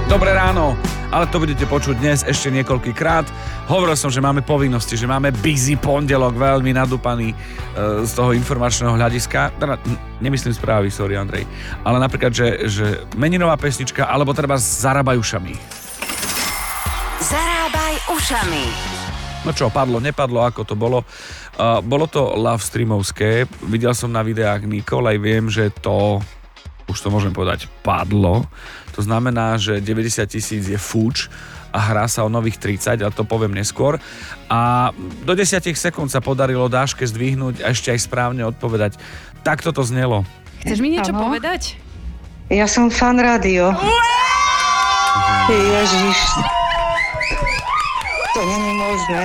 Dobré ráno, ale to budete počuť dnes ešte niekoľkýkrát. Hovoril som, že máme povinnosti, že máme busy pondelok, veľmi nadúpaný z toho informačného hľadiska. Teda, nemyslím správy, sorry Andrej. Ale napríklad, že meninová pesnička, alebo treba Zarábaj ušami. Zarábaj ušami. No čo, padlo, nepadlo, ako to bolo. Bolo to love streamovské. Videl som na videách Nikol, aj viem, že to, už to môžem povedať, padlo. To znamená, že 90 000 je fúč a hrá sa o nových 30, ale to poviem neskôr. A do 10 sekúnd sa podarilo Dáške zdvihnúť a ešte aj správne odpovedať. Takto to znelo. Chceš mi niečo povedať? Ja som fan rádio. Ježiš. To není možné.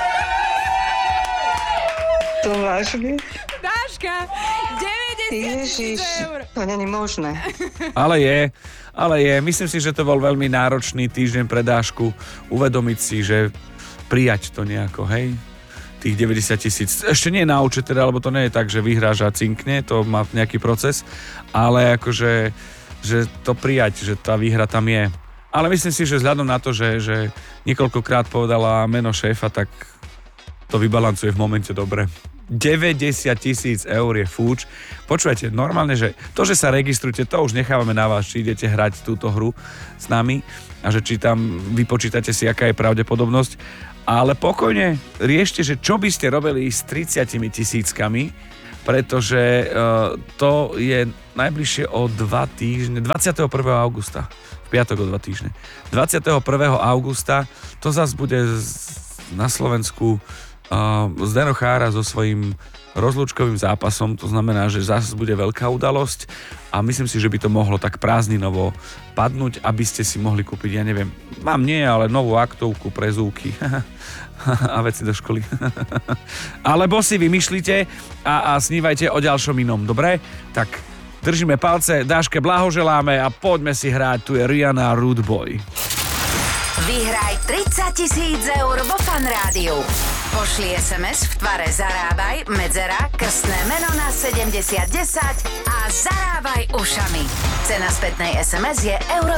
To vážne? Dáška, 90 Ježiš, 000 eur. to není možné. Ale je. Myslím si, že to bol veľmi náročný týždeň pre Dášku. Uvedomiť si, že prijať to nejako, hej? Tých 90 000. Ešte nie na účet, teda, lebo to nie je tak, že vyhráš a cinkne, to má nejaký proces, ale akože, že to prijať, že tá výhra tam je. Ale myslím si, že vzhľadom na to, že niekoľkokrát povedala meno šéfa, tak to vybalancuje v momente dobre. 90 000 eur je fúč. Počúvajte, normálne, že to, že sa registrujete, to už nechávame na vás, či idete hrať túto hru s nami a že či tam vypočítate si, aká je pravdepodobnosť. Ale pokojne riešte, že čo by ste robili s 30 000, pretože to je najbližšie o 2 týždne, 21. augusta. V piatok o 2 týždne. 21. augusta to zase bude na Slovensku Zdeno Chára so svojím rozlúčkovým zápasom, to znamená, že zase bude veľká udalosť a myslím si, že by to mohlo tak prázdninovo padnúť, aby ste si mohli kúpiť, ja neviem, mám nie, ale novú aktovku pre zúky a veci do školy. Alebo si vymýšlite a snívajte o ďalšom inom, dobre? Tak držíme palce, Dáške blahoželáme a poďme si hrať, tu je Rihanna Rude Boy. Vyhraj 30 000 eur vo Fan Rádiu. Pošli SMS v tvare Zarábaj, medzera, krstné meno na 7010 a zarábaj ušami. Cena spätnej SMS je euro